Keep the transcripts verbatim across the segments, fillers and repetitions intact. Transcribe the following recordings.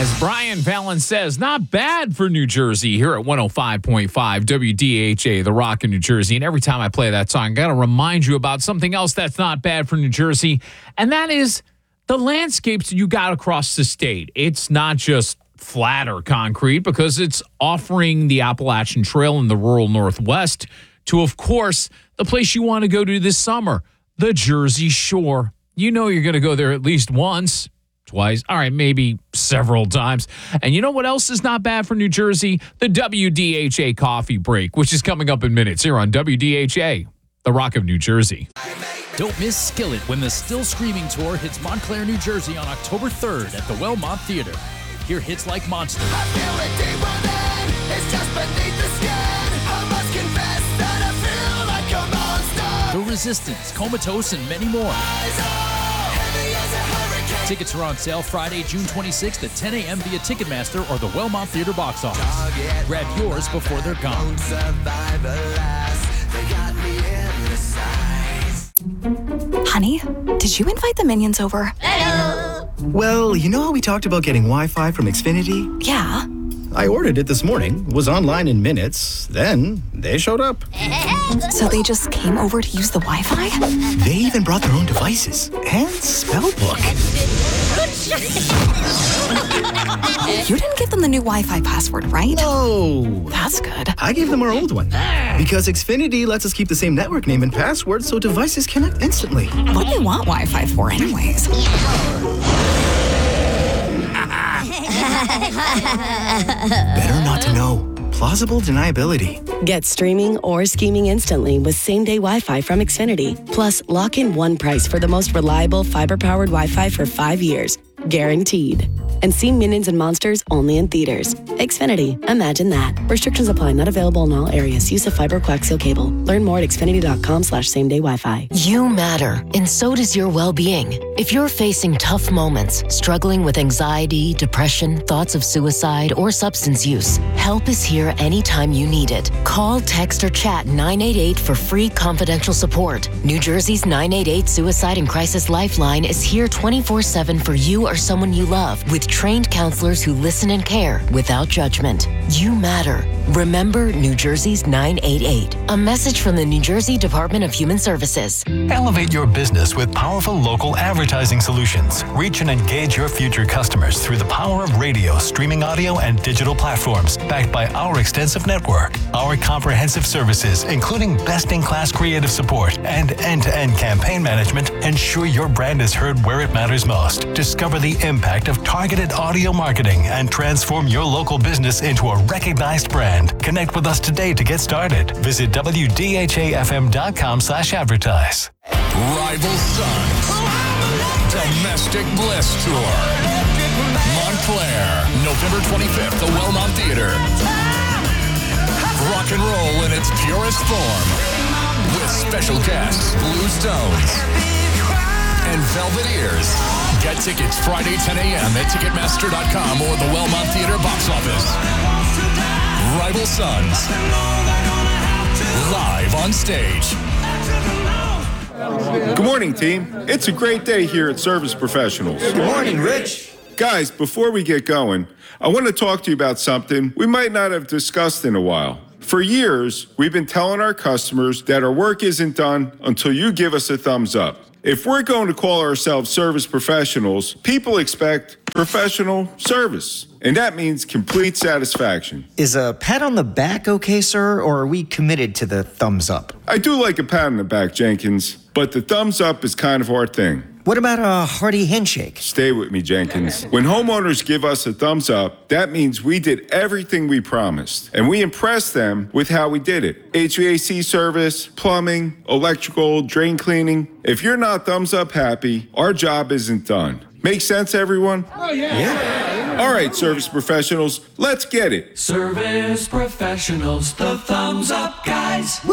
As Brian Fallon says, not bad for New Jersey here at one oh five point five W D H A, The Rock in New Jersey. And every time I play that song, I got to remind you about something else that's not bad for New Jersey, and that is the landscapes you got across the state. It's not just flat or concrete, because it's offering the Appalachian Trail in the rural Northwest to, of course, the place you want to go to this summer, the Jersey Shore. You know you're going to go there at least once. Twice. All right, maybe several times. And you know what else is not bad for New Jersey? The W D H A coffee break, which is coming up in minutes here on W D H A, The Rock of New Jersey. Don't miss Skillet when the Still Screaming Tour hits Montclair, New Jersey on October third at the Wellmont Theater. Hear hits like Monster. I feel it deep within. It's just beneath the skin. I must confess that I feel like a monster. The Resistance, Comatose, and many more. Tickets are on sale Friday, June twenty-sixth at ten a.m. via Ticketmaster or the Wellmont Theater box office. Grab yours before they're gone. Honey, did you invite the minions over? Hello. Well, you know how we talked about getting Wi-Fi from Xfinity? Yeah. I ordered it this morning, was online in minutes, then they showed up. So they just came over to use the Wi-Fi? They even brought their own devices and spell book. You didn't give them the new Wi-Fi password, right? No. That's good. I gave them our old one. Because Xfinity lets us keep the same network name and password so devices connect instantly. What do you want Wi-Fi for anyways? Better not to know. Plausible deniability. Get streaming or scheming instantly with same-day Wi-Fi from Xfinity. Plus, lock in one price for the most reliable fiber-powered Wi-Fi for five years. Guaranteed. And see Minions and Monsters only in theaters. Xfinity. Imagine that. Restrictions apply. Not available in all areas. Use of fiber coaxial cable. Learn more at xfinity.com slash same-day Wi-Fi. You matter, and so does your well-being. If you're facing tough moments, struggling with anxiety, depression, thoughts of suicide, or substance use, help is here anytime you need it. Call, text, or chat nine eight eight for free confidential support. New Jersey's nine eight eight Suicide and Crisis Lifeline is here twenty-four seven for you or someone you love, with trained counselors who listen and care without judgment. You matter. Remember New Jersey's nine eight eight. A message from the New Jersey Department of Human Services. Elevate your business with powerful local advertising solutions. Reach and engage your future customers through the power of radio, streaming audio, and digital platforms, backed by our extensive network. Our comprehensive services, including best-in-class creative support and end-to-end campaign management, ensure your brand is heard where it matters most. Discover the impact of targeted audio marketing and transform your local business into a recognized brand. Connect with us today to get started. Visit W D H A F M dot com slash advertise. Rival Sons Domestic Bliss Tour, Montclair, November twenty-fifth, the Wellmont Theater. Rock and roll in its purest form, with special guests Blue Stones and Velvet Ears. Get tickets Friday ten a.m. at Ticketmaster dot com or the Wellmont Theater box office. Rival Sons, live on stage. Good morning, team. It's a great day here at Service Professionals. Good morning, Rich. Guys, before we get going, I want to talk to you about something we might not have discussed in a while. For years, we've been telling our customers that our work isn't done until you give us a thumbs up. If we're going to call ourselves service professionals, people expect professional service, and that means complete satisfaction. Is a pat on the back okay, sir, or are we committed to the thumbs up? I do like a pat on the back, Jenkins, but the thumbs up is kind of our thing. What about a hearty handshake? Stay with me, Jenkins. When homeowners give us a thumbs up, that means we did everything we promised, and we impressed them with how we did it. H V A C service, plumbing, electrical, drain cleaning. If you're not thumbs up happy, our job isn't done. Make sense, everyone? Oh, yeah. Yeah. All right, service professionals, let's get it. Service Professionals, the thumbs up guys. Woo!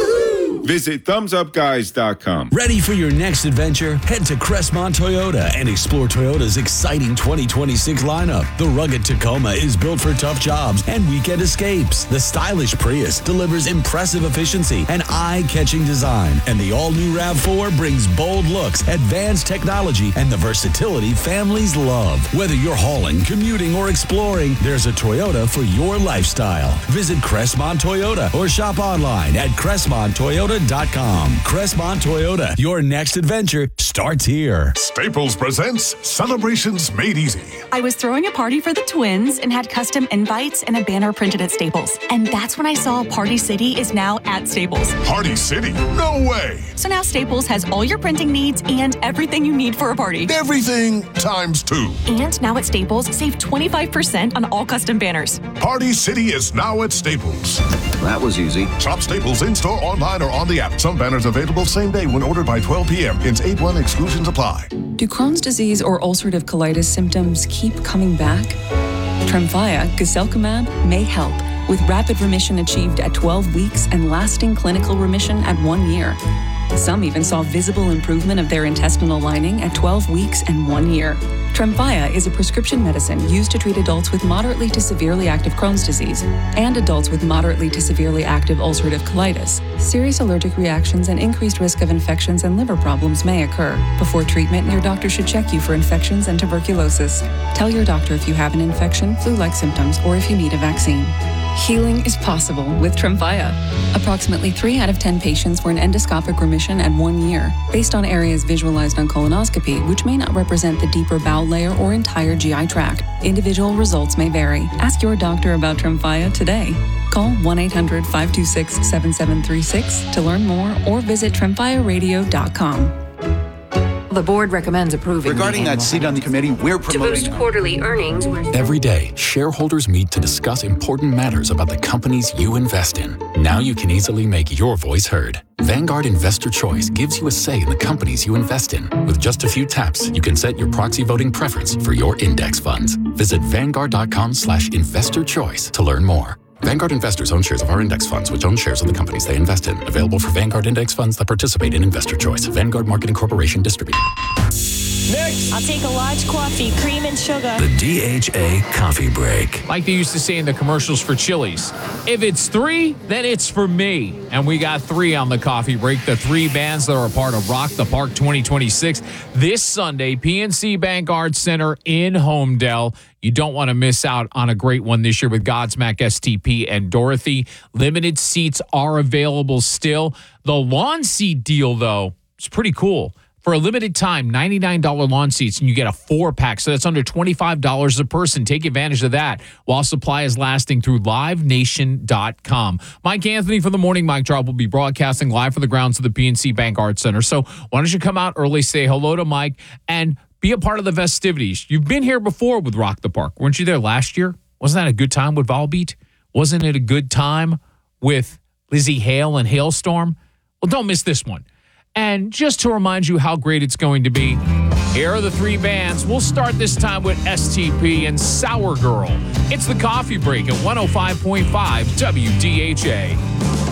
Visit thumbs up guys dot com. Ready for your next adventure? Head to Crestmont Toyota and explore Toyota's exciting twenty twenty-six lineup. The rugged Tacoma is built for tough jobs and weekend escapes. The stylish Prius delivers impressive efficiency and eye-catching design. And the all-new RAV four brings bold looks, advanced technology, and the versatility families love. Whether you're hauling, commuting, or exploring, there's a Toyota for your lifestyle. Visit Crestmont Toyota or shop online at crestmont toyota dot com. Crestmont Toyota, your next adventure starts here. Staples presents Celebrations Made Easy. I was throwing a party for the twins and had custom invites and a banner printed at Staples. And that's when I saw Party City is now at Staples. Party City? No way! So now Staples has all your printing needs and everything you need for a party. Everything times two. And now at Staples, save twenty-five percent on all custom banners. Party City is now at Staples. That was easy. Shop Staples in-store, online, or on the app. Some banners available same day when ordered by twelve p.m. Hence eight one exclusions apply. Do Crohn's disease or ulcerative colitis symptoms keep coming back? Tremfya, guselkumab, may help, with rapid remission achieved at twelve weeks and lasting clinical remission at one year. Some even saw visible improvement of their intestinal lining at twelve weeks and one year. Tremfya is a prescription medicine used to treat adults with moderately to severely active Crohn's disease and adults with moderately to severely active ulcerative colitis. Serious allergic reactions and increased risk of infections and liver problems may occur. Before treatment, your doctor should check you for infections and tuberculosis. Tell your doctor if you have an infection, flu-like symptoms, or if you need a vaccine. Healing is possible with Tremfya. Approximately three out of ten patients were in endoscopic remission at one year, based on areas visualized on colonoscopy, which may not represent the deeper bowel layer or entire G I tract. Individual results may vary. Ask your doctor about Tremfya today. Call one eight hundred, five two six, seven seven three six to learn more or visit tremfya radio dot com. The board recommends approving. Regarding that seat on the committee, we're promoting. To boost quarterly earnings. Every day, shareholders meet to discuss important matters about the companies you invest in. Now you can easily make your voice heard. Vanguard Investor Choice gives you a say in the companies you invest in. With just a few taps, you can set your proxy voting preference for your index funds. Visit vanguard dot com slash investor choice to learn more. Vanguard investors own shares of our index funds, which own shares of the companies they invest in. Available for Vanguard index funds that participate in Investor Choice. Vanguard Marketing Corporation distributed. Next, I'll take a large coffee, cream and sugar. The D H A Coffee Break. Like they used to say in the commercials for Chili's, if it's three, then it's for me. And we got three on the coffee break. The three bands that are a part of Rock the Park twenty twenty-six. This Sunday, P N C Bank Arts Center in Homedale. You don't want to miss out on a great one this year with Godsmack, S T P, and Dorothy. Limited seats are available still. The lawn seat deal, though, is pretty cool. For a limited time, ninety-nine dollars lawn seats, and you get a four-pack, so that's under twenty-five dollars a person. Take advantage of that while supply is lasting through live nation dot com. Mike Anthony from the Morning Mic Drop will be broadcasting live from the grounds of the P N C Bank Arts Center. So why don't you come out early, say hello to Mike, and be a part of the festivities. You've been here before with Rock the Park. Weren't you there last year? Wasn't that a good time with Volbeat? Wasn't it a good time with Lizzie Hale and Hailstorm? Well, don't miss this one. And just to remind you how great it's going to be, here are the three bands. We'll start this time with S T P and Sour Girl. It's the Coffee Break at one oh five point five W D H A.